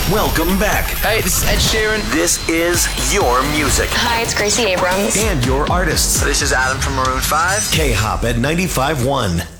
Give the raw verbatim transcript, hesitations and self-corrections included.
Welcome back. Hey, this is Ed Sheeran. This is your music. Hi, it's Gracie Abrams. And your artists. This is Adam from Maroon five. K-Hop at ninety-five point one.